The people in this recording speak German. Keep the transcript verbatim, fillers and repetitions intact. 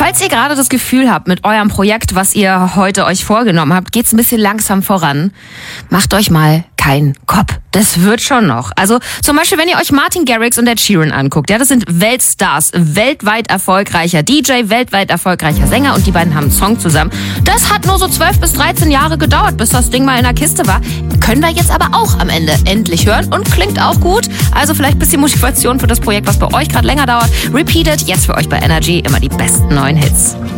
Falls ihr gerade das Gefühl habt, mit eurem Projekt, was ihr heute euch vorgenommen habt, geht's ein bisschen langsam voran, macht euch mal keinen Kopf. Das wird schon noch. Also zum Beispiel, wenn ihr euch Martin Garrix und Ed Sheeran anguckt, ja, das sind Weltstars, weltweit erfolgreicher D J, weltweit erfolgreicher Sänger und die beiden haben einen Song zusammen. Das hat nur so zwölf bis dreizehn Jahre gedauert, bis das Ding mal in der Kiste war. Können wir jetzt aber auch am Ende endlich hören und klingt auch gut. Also vielleicht ein bisschen Motivation für das Projekt, was bei euch gerade länger dauert. Repeated, jetzt für euch bei Energy immer die besten neuen Hits.